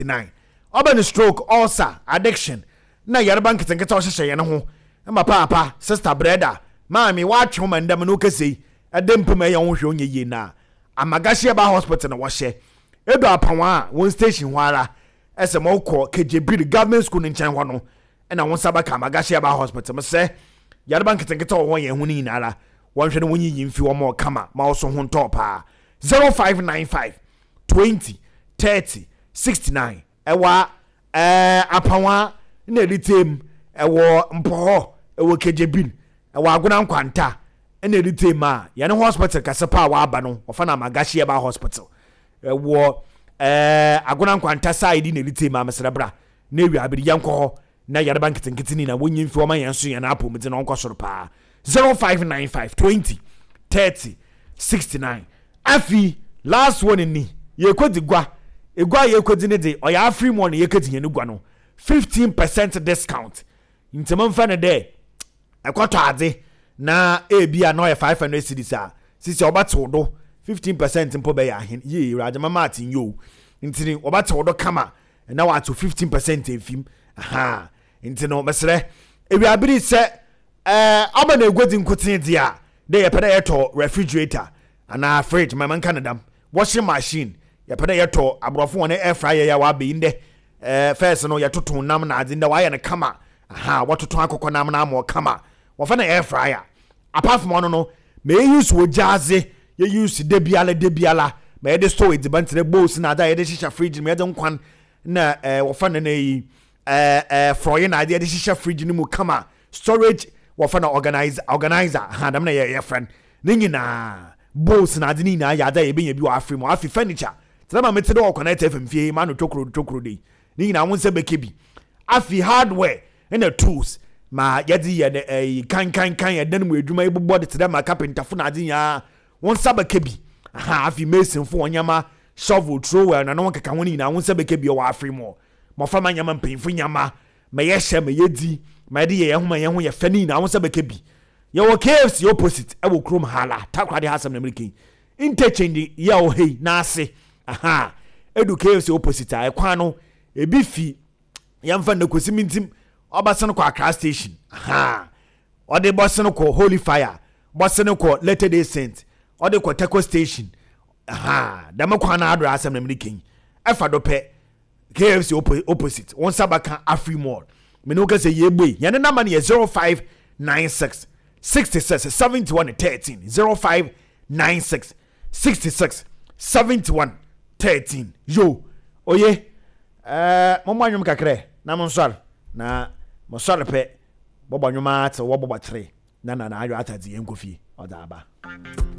9 oben stroke ulcer addiction na yarba nketenketa ohyehyɛ ye ne ho ma papa sister brother mami watwe ma ndam no kase adempem ye ho hwe onye ye na amagahye ba hospital na wɔhyɛ edo apawa one station hwara ese mokɔ KJB government school nkyɛn hɔ no na won sabaka amagahye ba hospital me sɛ yarba nketenketa wo ye ho ni nyinara wɔnhwɛ no wonyi yimfi wo ma kama ma wo so ho ntɔpa 0595 20 30 69 ewa apawa na editem ewo mpoho ewo KJB ewa aguna nkwanta na editem a ye ne hospital kasepa wa aba no ofa na amagahye ba hospital ewo aguna nkwanta side na editem a mesrebra na ewi abiri yankɔ na yarba nketenketini na wonyi mfi oma yenso ye na apomiti na onko soro pa 0595 20 30 69 afi last one ni ye kodigwa egwa ye kodine de oya free money ye kedinye ne gwa no 15% discount ntemamfa ne de ekoto ade na ebia no ye 500 cedis a sisi obato do 15% mpo be ya hin ye rajama martin yo ntini obato do kama na wato 15% efim aha ntino mesre ewi abiri se aba na egwedi nkotin dia de ye pede yeto refrigerator ana fridge man Canada washing machine ye pede yeto abrofo won air fryer ya wa be inde first no yetoto nam na ade nda wa ye ne kama aha watoto akokọ nam na amo kama wo fa na air fryer apart from no me use wo jaze ye use debiala me de store it bantre bowls na da ye de shisha fridge me de nkwan na wo fa na yi froye na ade de shisha fridge ni mu kama storage wo fa na organizer ha dam na ye friend ninyi na bowls na ade ni na ya da ye be bi wa afri mo afi furniture tama mete de wo connect fmfie ma no tokro de ninyi na won se bekebi afi hardware and the tools ma yadi ye kan ye dan mu adwuma ibubo de tede ma carpenter fo na ade nya won sabekebi aha afi mason fo onyama shovel trowel na no won keka woni na won sabekebi o wa afri mo fa ma nyama mpinfo nyama ma ye hye ma yedi ma de ye homa ye ho ye fani na won sabekebi ye wo KFC opposite e wo krom hala takwade hasam na american interchange ye o hey na ase aha edu KFC opposite a ekwan no ebi fi yamfa na kosimintim obasen ko Accra station aha ode bosen ko Holy Fire bosen ko Latter Day Saint ode ko Teko station aha dama kwa na adra asem na american efa do pe KFC opposite won sabaka Afri Mall me no ka say yegbe ye ne number ne 0596 66 71 13 0596 66 71 13 yo oye mo anyum kakre na mo nsor na mo sor pe bo bonyuma te wo bo 3 na ayo atadi enkofi oda aba